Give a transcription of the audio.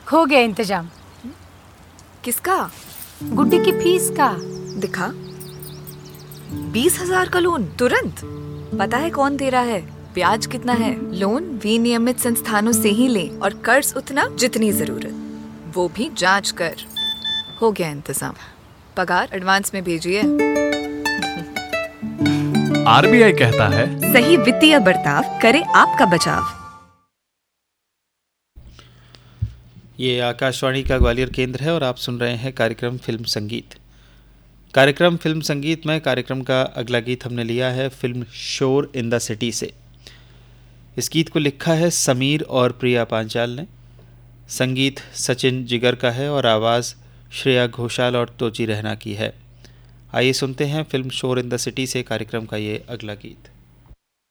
हो गया इंतजाम। किसका? गुड्डी की फीस का। दिखा। 20,000 का लोन तुरंत। पता है कौन दे रहा है, ब्याज कितना है? लोन विनियमित संस्थानों से ही लें और कर्ज उतना जितनी जरूरत, वो भी जांच कर। हो गया इंतजाम। पगार एडवांस में भेजिए। आरबीआई कहता है, सही वित्तीय बर्ताव करे आपका बचाव। ये आकाशवाणी का ग्वालियर केंद्र है और आप सुन रहे हैं कार्यक्रम फिल्म संगीत। कार्यक्रम फिल्म संगीत में कार्यक्रम का अगला गीत हमने लिया है फिल्म शोर इन द सिटी से। इस गीत को लिखा है समीर और प्रिया पांचाल ने। संगीत सचिन जिगर का है और आवाज़ श्रेया घोषाल और तोची रहना की है। आइए सुनते हैं फिल्म शोर इन द सिटी से कार्यक्रम का ये अगला गीत।